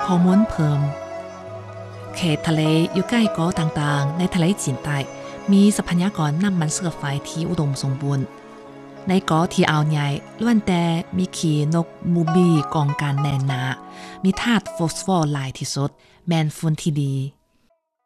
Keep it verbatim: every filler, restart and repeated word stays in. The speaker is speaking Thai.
ข้อมูลเพิ่มเขตทะเลอยู่ใกล้เกาะต่างๆในทะเลจีนใต้มีทรัพยากรน้ำมันเสือไฟที่อุดมสมบูรณ์ในเกาะที่อ่าวใหญ่ล้วนแต่มีขี้นกมูบีกองการแน่นหนามีธาตุฟอสฟอร์หลายที่สุดแมนฝุ่นที่ดี